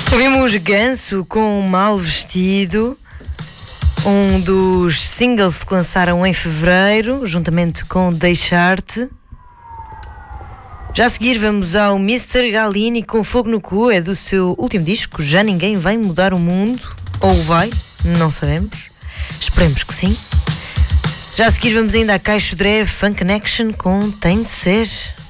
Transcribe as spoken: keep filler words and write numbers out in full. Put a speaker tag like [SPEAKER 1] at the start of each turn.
[SPEAKER 1] Ouvimos Ganso com Mal Vestido, um dos singles que lançaram em fevereiro, juntamente com Deixar-te. Já a seguir vamos ao mister Galini com Fogo no Cu, é do seu último disco, Já Ninguém Vai Mudar o Mundo, ou vai, não sabemos, esperemos que sim. Já a seguir vamos ainda a Caixo Dré Funk Connection com Tem de Ser.